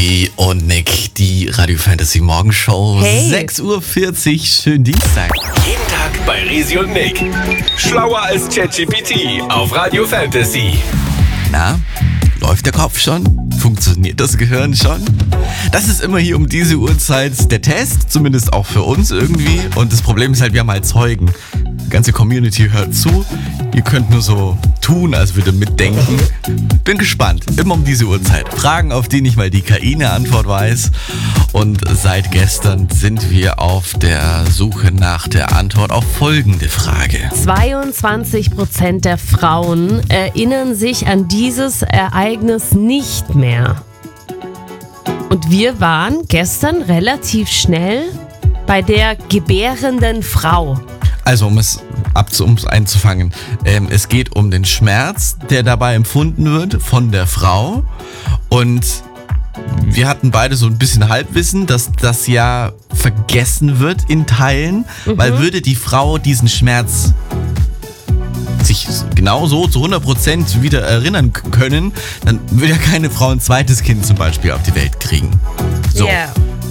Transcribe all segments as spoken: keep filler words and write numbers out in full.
Steffi und Nick, die Radio Fantasy Morgenshow. Hey. sechs Uhr vierzig, schönen Dienstag. Jeden Tag bei Resi und Nick. Schlauer als ChatGPT auf Radio Fantasy. Na, läuft der Kopf schon? Funktioniert das Gehirn schon? Das ist immer hier um diese Uhrzeit der Test, zumindest auch für uns irgendwie. Und das Problem ist halt, wir haben halt Zeugen. Die ganze Community hört zu. Ihr könnt nur so tun, als würde mitdenken. Bin gespannt. Immer um diese Uhrzeit. Fragen, auf die nicht mal die K I eine Antwort weiß. Und seit gestern sind wir auf der Suche nach der Antwort auf folgende Frage. zweiundzwanzig Prozent der Frauen erinnern sich an dieses Ereignis nicht mehr. Und wir waren gestern relativ schnell bei der gebärenden Frau. Also um es abzu, um es einzufangen, ähm, es geht um den Schmerz, der dabei empfunden wird von der Frau. Und wir hatten beide so ein bisschen Halbwissen, dass das ja vergessen wird in Teilen, mhm. weil würde die Frau diesen Schmerz sich genau so zu hundert Prozent wieder erinnern können, dann würde ja keine Frau ein zweites Kind zum Beispiel auf die Welt kriegen. So. Yeah.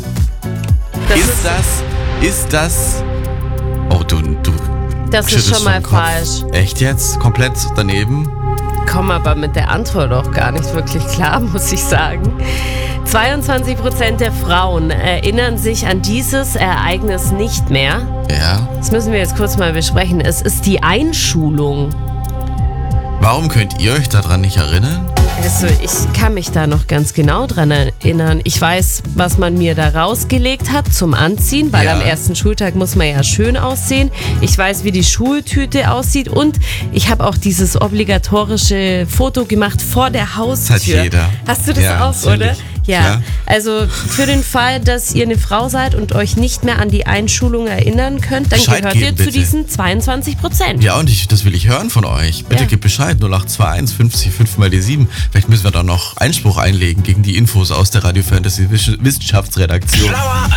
Das ist, ist das, ist das... Oh, du, du Das ist schüttelst schon mal den Kopf. falsch. Echt jetzt? Komplett daneben? Komm aber mit der Antwort auch gar nicht wirklich klar, muss ich sagen. zweiundzwanzig Prozent der Frauen erinnern sich an dieses Ereignis nicht mehr. Ja. Das müssen wir jetzt kurz mal besprechen. Es ist die Einschulung. Warum könnt ihr euch daran nicht erinnern? Also ich kann mich da noch ganz genau dran erinnern. Ich weiß, was man mir da rausgelegt hat zum Anziehen, weil Ja. am ersten Schultag muss man ja schön aussehen. Ich weiß, wie die Schultüte aussieht und ich habe auch dieses obligatorische Foto gemacht vor der Haustür. Das hat jeder. Hast du das Ja, auch, oder? natürlich. Ja, Klar. also für den Fall, dass ihr eine Frau seid und euch nicht mehr an die Einschulung erinnern könnt, dann Bescheid gehört geben, ihr zu bitte. diesen zweiundzwanzig Prozent. Ja, und ich, das will ich hören von euch. Bitte Ja. gebt Bescheid. null acht zwei eins fünfzig fünf mal die sieben. Vielleicht müssen wir da noch Einspruch einlegen gegen die Infos aus der Radio Fantasy Wissenschaftsredaktion. Schlauer